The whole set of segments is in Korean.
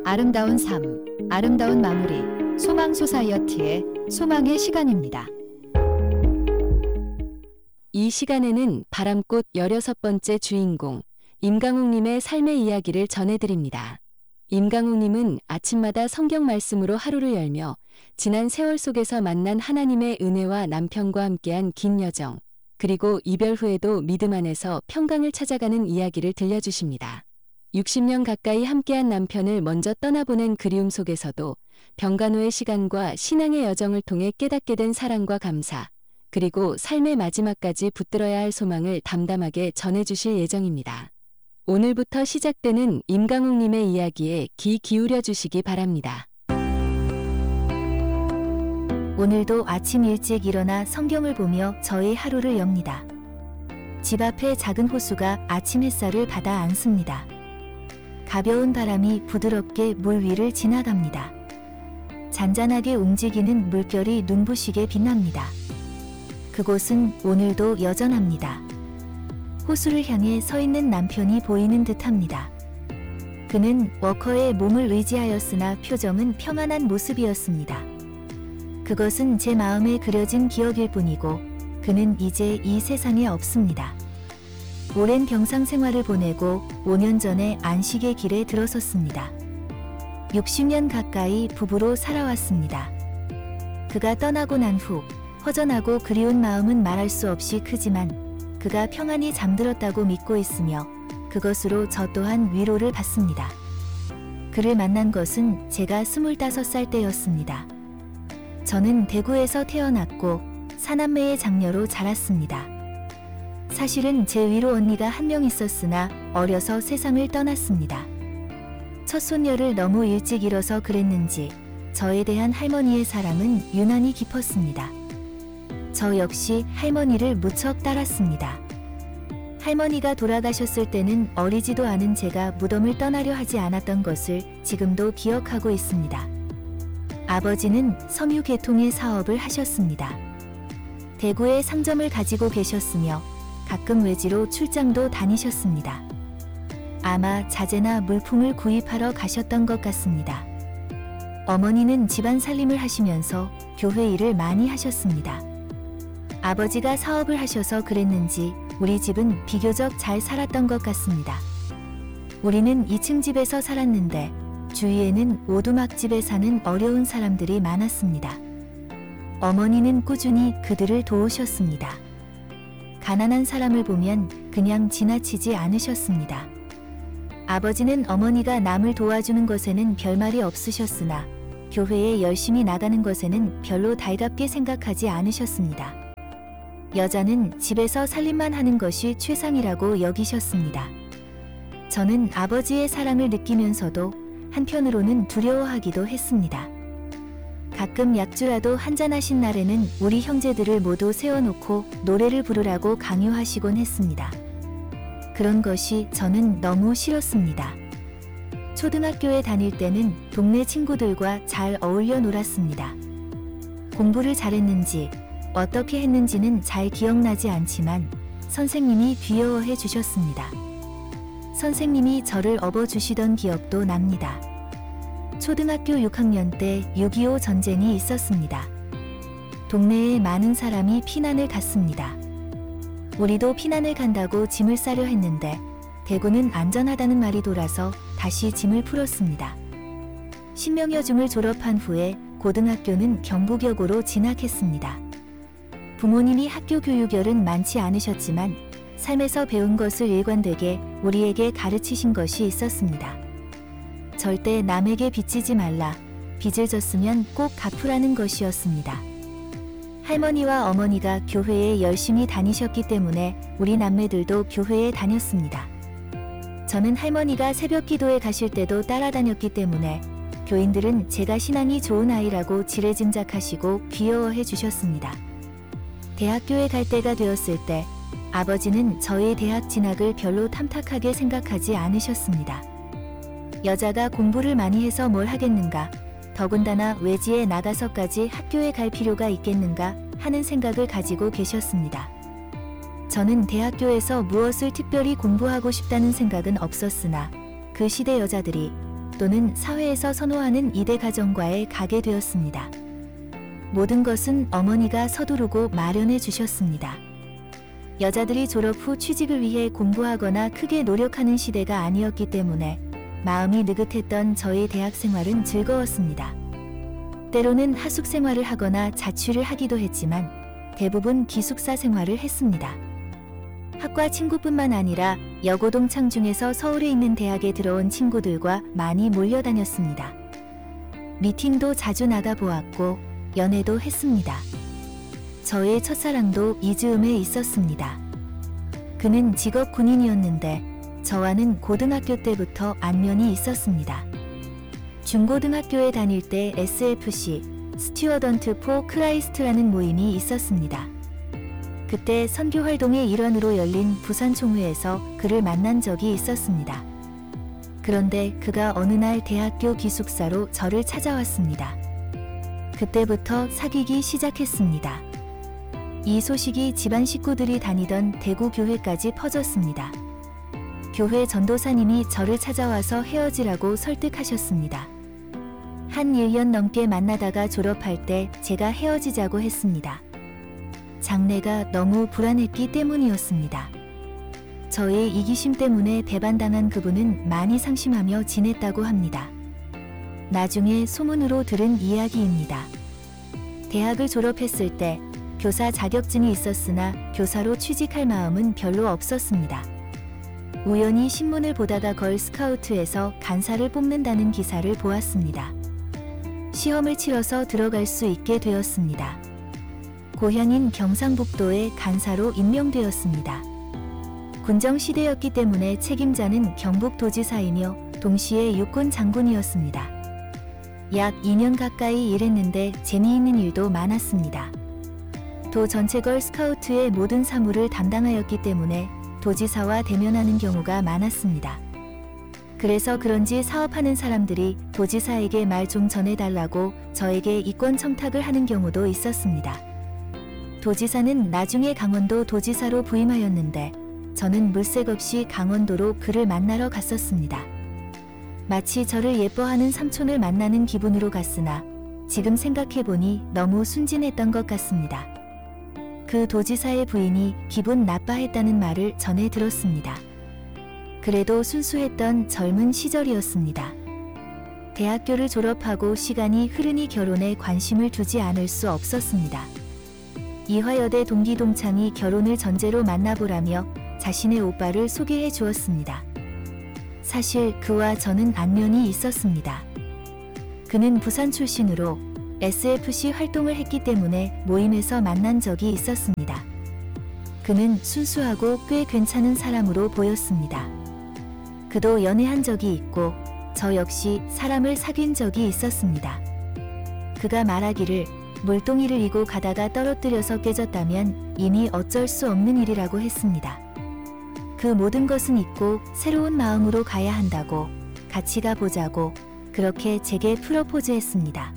아름다운 삶, 아름다운 마무리, 소망 소사이어티의 소망의 시간입니다. 이 시간에는 바람꽃 16번째 주인공 임강욱님의 삶의 이야기를 전해드립니다. 임강욱님은 아침마다 성경 말씀으로 하루를 열며 지난 세월 속에서 만난 하나님의 은혜와 남편과 함께한 긴 여정, 그리고 이별 후에도 믿음 안에서 평강을 찾아가는 이야기를 들려주십니다. 60년 가까이 함께한 남편을 먼저 떠나보낸 그리움 속에서도 병간호의 시간과 신앙의 여정을 통해 깨닫게 된 사랑과 감사, 그리고 삶의 마지막까지 붙들어야 할 소망을 담담하게 전해주실 예정입니다. 오늘부터 시작되는 임강욱님의 이야기에 귀 기울여 주시기 바랍니다. 오늘도 아침 일찍 일어나 성경을 보며 저의 하루를 엽니다. 집 앞에 작은 호수가 아침 햇살을 받아 안습니다. 가벼운 바람이 부드럽게 물 위를 지나갑니다. 잔잔하게 움직이는 물결이 눈부시게 빛납니다. 그곳은 오늘도 여전합니다. 호수를 향해 서 있는 남편이 보이는 듯합니다. 그는 워커의 몸을 의지하였으나 표정은 평안한 모습이었습니다. 그것은 제 마음에 그려진 기억일 뿐이고 그는 이제 이 세상에 없습니다. 오랜 병상 생활을 보내고 5년 전에 안식의 길에 들어섰습니다. 60년 가까이 부부로 살아왔습니다. 그가 떠나고 난 후 허전하고 그리운 마음은 말할 수 없이 크지만 그가 평안히 잠들었다고 믿고 있으며 그것으로 저 또한 위로를 받습니다. 그를 만난 것은 제가 25살 때였습니다. 저는 대구에서 태어났고 사남매의 장녀로 자랐습니다. 사실은 제 위로 언니가 한 명 있었으나 어려서 세상을 떠났습니다. 첫 손녀를 너무 일찍 잃어서 그랬는지 저에 대한 할머니의 사랑은 유난히 깊었습니다. 저 역시 할머니를 무척 따랐습니다. 할머니가 돌아가셨을 때는 어리지도 않은 제가 무덤을 떠나려 하지 않았던 것을 지금도 기억하고 있습니다. 아버지는 섬유 계통의 사업을 하셨습니다. 대구에 상점을 가지고 계셨으며 가끔 외지로 출장도 다니셨습니다. 아마 자재나 물품을 구입하러 가셨던 것 같습니다. 어머니는 집안 살림을 하시면서 교회 일을 많이 하셨습니다. 아버지가 사업을 하셔서 그랬는지 우리 집은 비교적 잘 살았던 것 같습니다. 우리는 2층 집에서 살았는데 주위에는 오두막집에 사는 어려운 사람들이 많았습니다. 어머니는 꾸준히 그들을 도우셨습니다. 가난한 사람을 보면 그냥 지나치지 않으셨습니다. 아버지는 어머니가 남을 도와주는 것에는 별말이 없으셨으나 교회에 열심히 나가는 것에는 별로 달갑게 생각하지 않으셨습니다. 여자는 집에서 살림만 하는 것이 최상이라고 여기셨습니다. 저는 아버지의 사랑을 느끼면서도 한편으로는 두려워하기도 했습니다. 가끔 약주라도 한잔하신 날에는 우리 형제들을 모두 세워놓고 노래를 부르라고 강요하시곤 했습니다. 그런 것이 저는 너무 싫었습니다. 초등학교에 다닐 때는 동네 친구들과 잘 어울려 놀았습니다. 공부를 잘했는지 어떻게 했는지는 잘 기억나지 않지만 선생님이 귀여워해 주셨습니다. 선생님이 저를 업어주시던 기억도 납니다. 초등학교 6학년 때 6.25 전쟁이 있었습니다. 동네에 많은 사람이 피난을 갔습니다. 우리도 피난을 간다고 짐을 싸려 했는데 대구는 안전하다는 말이 돌아서 다시 짐을 풀었습니다. 신명여중을 졸업한 후에 고등학교는 경북여고로 진학했습니다. 부모님이 학교 교육열은 많지 않으셨지만 삶에서 배운 것을 일관되게 우리에게 가르치신 것이 있었습니다. 절대 남에게 빚지지 말라, 빚을 졌으면 꼭 갚으라는 것이었습니다. 할머니와 어머니가 교회에 열심히 다니셨기 때문에 우리 남매들도 교회에 다녔습니다. 저는 할머니가 새벽 기도에 가실 때도 따라다녔기 때문에 교인들은 제가 신앙이 좋은 아이라고 지레짐작하시고 귀여워해 주셨습니다. 대학교에 갈 때가 되었을 때 아버지는 저의 대학 진학을 별로 탐탁하게 생각하지 않으셨습니다. 여자가 공부를 많이 해서 뭘 하겠는가, 더군다나 외지에 나가서까지 학교에 갈 필요가 있겠는가 하는 생각을 가지고 계셨습니다. 저는 대학교에서 무엇을 특별히 공부하고 싶다는 생각은 없었으나 그 시대 여자들이 또는 사회에서 선호하는 이대 가정과에 가게 되었습니다. 모든 것은 어머니가 서두르고 마련해 주셨습니다. 여자들이 졸업 후 취직을 위해 공부하거나 크게 노력하는 시대가 아니었기 때문에 마음이 느긋했던 저의 대학 생활은 즐거웠습니다. 때로는 하숙 생활을 하거나 자취를 하기도 했지만 대부분 기숙사 생활을 했습니다. 학과 친구뿐만 아니라 여고동창 중에서 서울에 있는 대학에 들어온 친구들과 많이 몰려다녔습니다. 미팅도 자주 나가보았고 연애도 했습니다. 저의 첫사랑도 이즈음에 있었습니다. 그는 직업 군인이었는데 저와는 고등학교 때부터 안면이 있었습니다. 중고등학교에 다닐 때 SFC, 스튜어던트 포 크라이스트라는 모임이 있었습니다. 그때 선교 활동의 일환으로 열린 부산 총회에서 그를 만난 적이 있었습니다. 그런데 그가 어느 날 대학교 기숙사로 저를 찾아왔습니다. 그때부터 사귀기 시작했습니다. 이 소식이 집안 식구들이 다니던 대구 교회까지 퍼졌습니다. 교회 전도사님이 저를 찾아와서 헤어지라고 설득하셨습니다. 한 1년 넘게 만나다가 졸업할 때 제가 헤어지자고 했습니다. 장래가 너무 불안했기 때문이었습니다. 저의 이기심 때문에 배반당한 그분은 많이 상심하며 지냈다고 합니다. 나중에 소문으로 들은 이야기입니다. 대학을 졸업했을 때 교사 자격증이 있었으나 교사로 취직할 마음은 별로 없었습니다. 우연히 신문을 보다가 걸스카우트에서 간사를 뽑는다는 기사를 보았습니다. 시험을 치러서 들어갈 수 있게 되었습니다. 고향인 경상북도에 간사로 임명되었습니다. 군정시대였기 때문에 책임자는 경북도지사이며 동시에 육군 장군이었습니다. 약 2년 가까이 일했는데 재미있는 일도 많았습니다. 도 전체 걸스카우트의 모든 사무를 담당하였기 때문에 도지사와 대면하는 경우가 많았습니다. 그래서 그런지 사업하는 사람들이 도지사에게 말 좀 전해달라고 저에게 이권 청탁을 하는 경우도 있었습니다. 도지사는 나중에 강원도 도지사로 부임하였는데 저는 물색 없이 강원도로 그를 만나러 갔었습니다. 마치 저를 예뻐하는 삼촌을 만나는 기분으로 갔으나 지금 생각해보니 너무 순진했던 것 같습니다. 그 도지사의 부인이 기분 나빠했다는 말을 전해 들었습니다. 그래도 순수했던 젊은 시절이었습니다. 대학교를 졸업하고 시간이 흐르니 결혼에 관심을 두지 않을 수 없었습니다. 이화여대 동기 동창이 결혼을 전제로 만나보라며 자신의 오빠를 소개해 주었습니다. 사실 그와 저는 안면이 있었습니다. 그는 부산 출신으로 SFC 활동을 했기 때문에 모임에서 만난 적이 있었습니다. 그는 순수하고 꽤 괜찮은 사람으로 보였습니다. 그도 연애한 적이 있고 저 역시 사람을 사귄 적이 있었습니다. 그가 말하기를 물동이를 이고 가다가 떨어뜨려서 깨졌다면 이미 어쩔 수 없는 일이라고 했습니다. 그 모든 것은 잊고 새로운 마음으로 가야 한다고 같이 가보자고 그렇게 제게 프로포즈했습니다.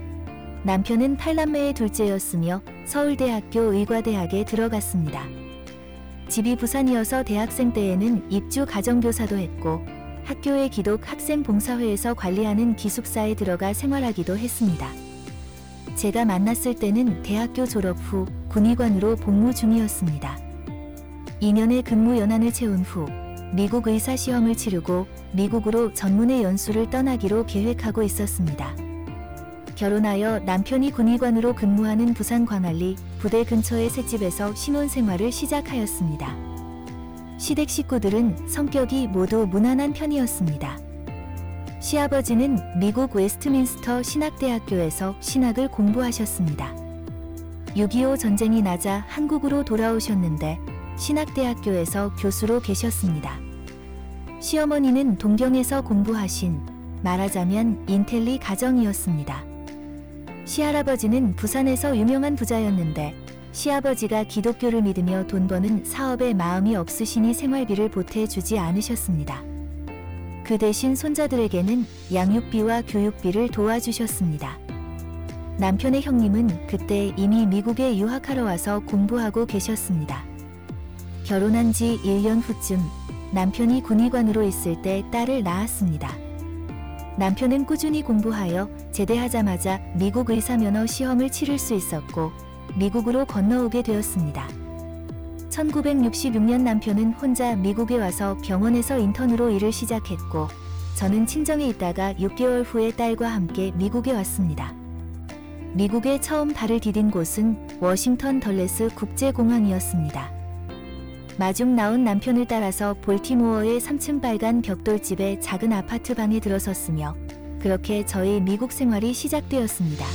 남편은 8남매의 둘째였으며 서울대학교 의과대학에 들어갔습니다. 집이 부산이어서 대학생 때에는 입주 가정교사도 했고 학교의 기독 학생봉사회에서 관리하는 기숙사에 들어가 생활하기도 했습니다. 제가 만났을 때는 대학교 졸업 후 군의관으로 복무 중이었습니다. 2년의 근무 연한을 채운 후 미국 의사 시험을 치르고 미국으로 전문의 연수를 떠나기로 계획하고 있었습니다. 결혼하여 남편이 군의관으로 근무하는 부산 광안리 부대 근처의 셋집에서 신혼생활을 시작하였습니다. 시댁 식구들은 성격이 모두 무난한 편이었습니다. 시아버지는 미국 웨스트민스터 신학대학교에서 신학을 공부하셨습니다. 6.25 전쟁이 나자 한국으로 돌아오셨는데 신학대학교에서 교수로 계셨습니다. 시어머니는 동경에서 공부하신 말하자면 인텔리 가정이었습니다. 시할아버지는 부산에서 유명한 부자였는데 시아버지가 기독교를 믿으며 돈 버는 사업에 마음이 없으시니 생활비를 보태주지 않으셨습니다. 그 대신 손자들에게는 양육비와 교육비를 도와주셨습니다. 남편의 형님은 그때 이미 미국에 유학하러 와서 공부하고 계셨습니다. 결혼한 지 1년 후쯤 남편이 군의관으로 있을 때 딸을 낳았습니다. 남편은 꾸준히 공부하여 제대하자마자 미국 의사 면허 시험을 치를 수 있었고 미국으로 건너오게 되었습니다. 1966년 남편은 혼자 미국에 와서 병원에서 인턴으로 일을 시작했고 저는 친정에 있다가 6개월 후에 딸과 함께 미국에 왔습니다. 미국에 처음 발을 디딘 곳은 워싱턴 덜레스 국제공항이었습니다. 마중 나온 남편을 따라서 볼티모어의 3층 빨간 벽돌집의 작은 아파트 방에 들어섰으며 그렇게 저의 미국 생활이 시작되었습니다.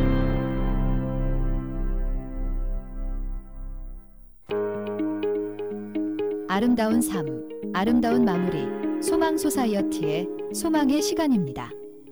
아름다운 삶, 아름다운 마무리, 소망 소사이어티의 소망의 시간입니다.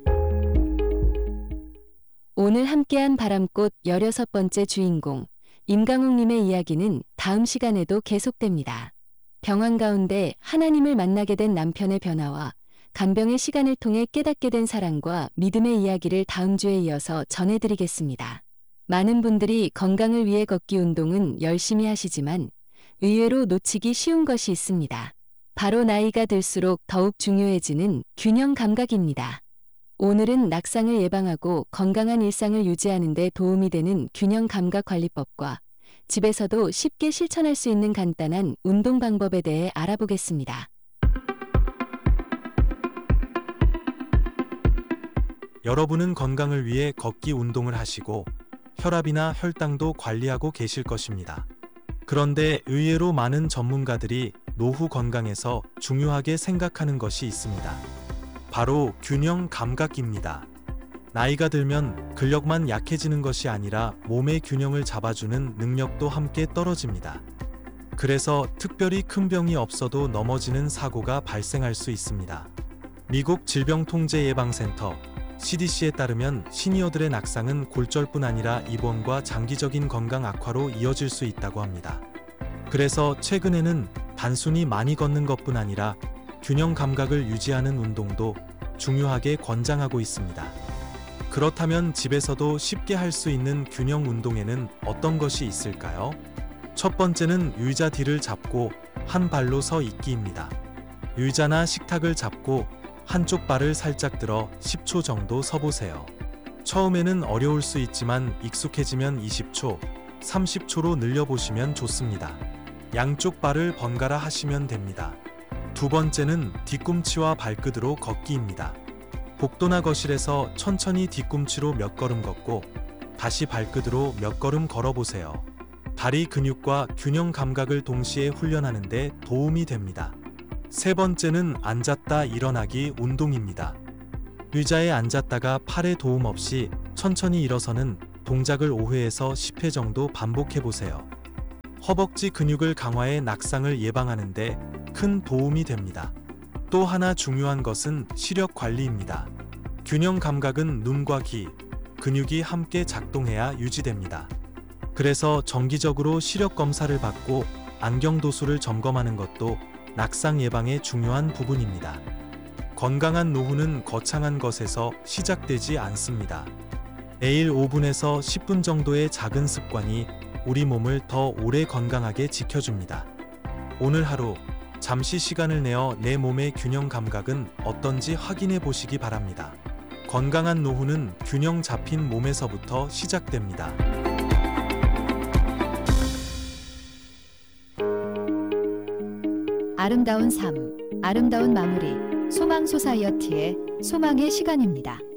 오늘 함께한 바람꽃 16번째 주인공 임강욱님의 이야기는 다음 시간에도 계속됩니다. 병환 가운데 하나님을 만나게 된 남편의 변화와 간병의 시간을 통해 깨닫게 된 사랑과 믿음의 이야기를 다음 주에 이어서 전해드리겠습니다. 많은 분들이 건강을 위해 걷기 운동은 열심히 하시지만 의외로 놓치기 쉬운 것이 있습니다. 바로 나이가 들수록 더욱 중요해지는 균형 감각입니다. 오늘은 낙상을 예방하고 건강한 일상을 유지하는 데 도움이 되는 균형 감각 관리법과 집에서도 쉽게 실천할 수 있는 간단한 운동 방법에 대해 알아보겠습니다. 여러분은 건강을 위해 걷기 운동을 하시고 혈압이나 혈당도 관리하고 계실 것입니다. 그런데 의외로 많은 전문가들이 노후 건강에서 중요하게 생각하는 것이 있습니다. 바로 균형 감각입니다. 나이가 들면 근력만 약해지는 것이 아니라 몸의 균형을 잡아주는 능력도 함께 떨어집니다. 그래서 특별히 큰 병이 없어도 넘어지는 사고가 발생할 수 있습니다. 미국 질병통제예방센터 CDC에 따르면 시니어들의 낙상은 골절뿐 아니라 입원과 장기적인 건강 악화로 이어질 수 있다고 합니다. 그래서 최근에는 단순히 많이 걷는 것뿐 아니라 균형 감각을 유지하는 운동도 중요하게 권장하고 있습니다. 그렇다면 집에서도 쉽게 할 수 있는 균형 운동에는 어떤 것이 있을까요? 첫 번째는 의자 뒤를 잡고 한 발로 서 있기입니다. 의자나 식탁을 잡고 한쪽 발을 살짝 들어 10초 정도 서보세요. 처음에는 어려울 수 있지만 익숙해지면 20초, 30초로 늘려보시면 좋습니다. 양쪽 발을 번갈아 하시면 됩니다. 두 번째는 뒤꿈치와 발끝으로 걷기입니다. 복도나 거실에서 천천히 뒤꿈치로 몇 걸음 걷고 다시 발끝으로 몇 걸음 걸어보세요. 다리 근육과 균형 감각을 동시에 훈련하는 데 도움이 됩니다. 세 번째는 앉았다 일어나기 운동입니다. 의자에 앉았다가 팔에 도움 없이 천천히 일어서는 동작을 5회에서 10회 정도 반복해보세요. 허벅지 근육을 강화해 낙상을 예방하는 데 큰 도움이 됩니다. 또 하나 중요한 것은 시력 관리입니다. 균형 감각은 눈과 귀, 근육이 함께 작동해야 유지됩니다. 그래서 정기적으로 시력 검사를 받고 안경 도수를 점검하는 것도 낙상 예방의 중요한 부분입니다. 건강한 노후는 거창한 것에서 시작되지 않습니다. 매일 5분에서 10분 정도의 작은 습관이 우리 몸을 더 오래 건강하게 지켜줍니다. 오늘 하루 잠시 시간을 내어 내 몸의 균형 감각은 어떤지 확인해 보시기 바랍니다. 건강한 노후는 균형 잡힌 몸에서부터 시작됩니다. 아름다운 삶, 아름다운 마무리, 소망 소사이어티의 소망의 시간입니다.